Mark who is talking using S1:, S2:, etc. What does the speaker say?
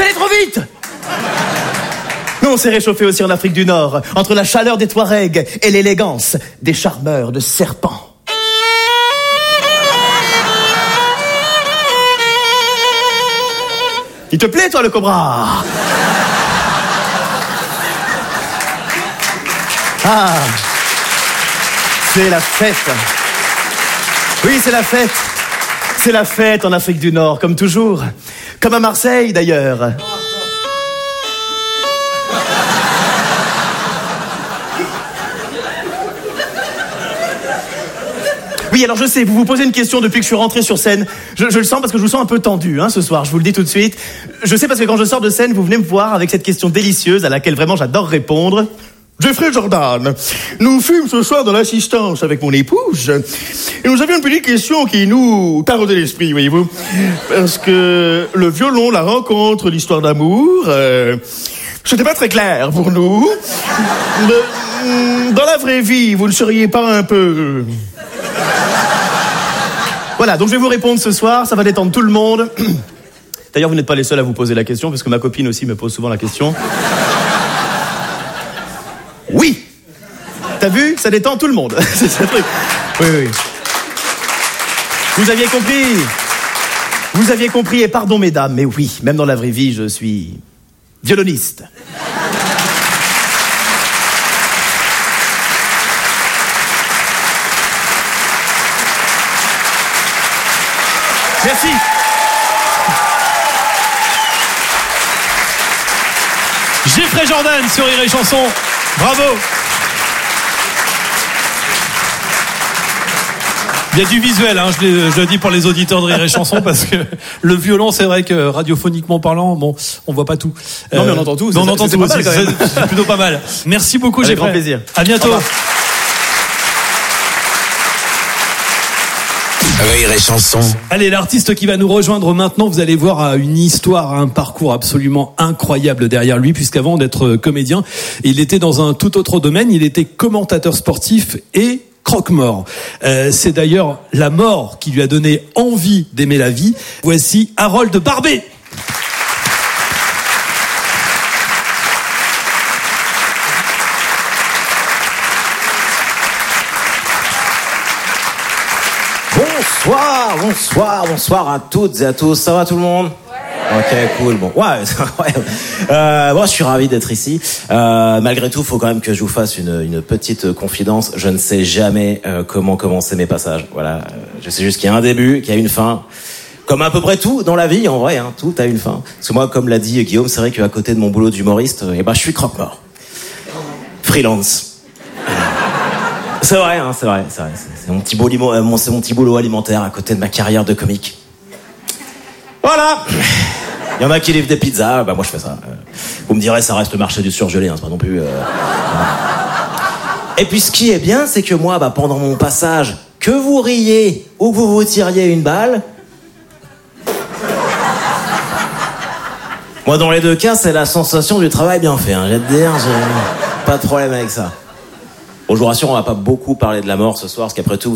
S1: Vous allez trop vite. Nous, on s'est réchauffé aussi en Afrique du Nord, entre la chaleur des Touaregs et l'élégance des charmeurs de serpents. Il te plaît, toi, le cobra? Ah, c'est la fête. Oui, c'est la fête. C'est la fête en Afrique du Nord, comme toujours. Comme à Marseille, d'ailleurs. Oui, alors je sais, vous vous posez une question depuis que je suis rentré sur scène. Je le sens parce que je vous sens un peu tendu ce soir, je vous le dis tout de suite. Je sais parce que quand je sors de scène, vous venez me voir avec cette question délicieuse à laquelle vraiment j'adore répondre. Jeffrey Jordan, nous fûmes ce soir dans l'assistance avec mon épouse et nous avions une petite question qui nous taraudait l'esprit, voyez-vous. Parce que le violon, la rencontre, l'histoire d'amour, c'était pas très clair pour nous. Dans la vraie vie, vous ne seriez pas un peu... Voilà, donc je vais vous répondre ce soir, ça va détendre tout le monde. D'ailleurs, vous n'êtes pas les seuls à vous poser la question, parce que ma copine aussi me pose souvent la question. Oui. T'as vu? Ça détend tout le monde. C'est ce truc. Oui, oui. Vous aviez compris. Vous aviez compris, et pardon mesdames, mais oui, même dans la vraie vie, je suis violoniste. Merci.
S2: Jeffrey Jordan sur Rire et Chanson. Bravo. Il y a du visuel, je le dis pour les auditeurs de Rire et Chanson, parce que le violon, c'est vrai que radiophoniquement parlant, bon, on voit pas tout.
S1: Non, mais on entend tout.
S2: On entend tout aussi, c'est plutôt pas mal. Merci beaucoup, Jeffrey.
S1: Avec grand plaisir.
S2: À bientôt.
S3: Rire et Chanson.
S2: Allez, l'artiste qui va nous rejoindre maintenant, vous allez voir une histoire, un parcours absolument incroyable derrière lui, puisqu'avant d'être comédien, il était dans un tout autre domaine, il était commentateur sportif et croque-mort. C'est d'ailleurs la mort qui lui a donné envie d'aimer la vie. Voici Harold Barbet.
S4: Bonsoir à toutes et à tous. Ça va tout le monde? Ouais. Ok, cool. Bon, ouais, c'est incroyable. Moi, je suis ravi d'être ici. Malgré tout, faut quand même que je vous fasse une petite confidence. Je ne sais jamais comment commencer mes passages. Voilà, je sais juste qu'il y a un début, qu'il y a une fin. Comme à peu près tout dans la vie, en vrai, tout a une fin. Parce que moi, comme l'a dit Guillaume, c'est vrai qu'à côté de mon boulot d'humoriste, je suis croque-mort. Freelance. C'est vrai. C'est mon petit boulot alimentaire à côté de ma carrière de comique. Voilà. Il y en a qui livrent des pizzas, moi je fais ça. Vous me direz, ça reste le marché du surgelé, c'est pas non plus... Et puis ce qui est bien, c'est que moi, pendant mon passage, que vous riez ou que vous vous tiriez une balle, moi dans les deux cas, c'est la sensation du travail bien fait. J'ai de dire, j'ai pas de problème avec ça. Bon, je vous rassure, on va pas beaucoup parler de la mort ce soir, parce qu'après tout,